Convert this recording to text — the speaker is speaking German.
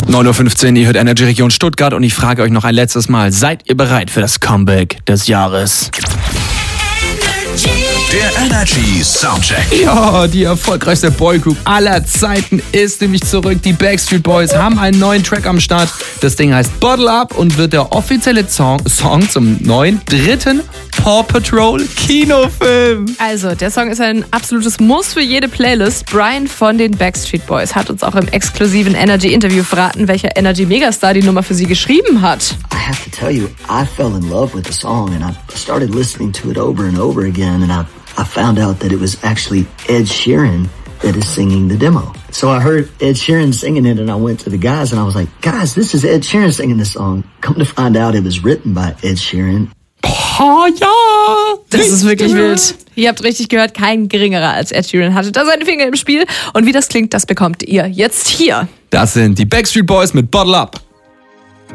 9:15 Uhr, ihr hört Energy Region Stuttgart und ich frage euch noch ein letztes Mal, seid ihr bereit für das Comeback des Jahres? Der Energy Soundcheck. Ja, die erfolgreichste Boygroup aller Zeiten ist nämlich zurück. Die Backstreet Boys haben einen neuen Track am Start. Das Ding heißt Bottle Up und wird der offizielle Song zum neuen dritten Paw Patrol Kinofilm. Also, der Song ist ein absolutes Muss für jede Playlist. Brian von den Backstreet Boys hat uns auch im exklusiven Energy-Interview verraten, welcher Energy-Megastar die Nummer für sie geschrieben hat. I have to tell you, I fell in love with the song and I started listening to it over and over again and I found out that it was actually Ed Sheeran that is singing the demo. So I heard Ed Sheeran singing it and I went to the guys and I was like, guys, this is Ed Sheeran singing this song. Come to find out it was written by Ed Sheeran. Oh ja! Das ist wirklich wild. Ihr habt richtig gehört, kein geringerer als Ed Sheeran hatte da seine Finger im Spiel. Und wie das klingt, das bekommt ihr jetzt hier. Das sind die Backstreet Boys mit Bottle Up.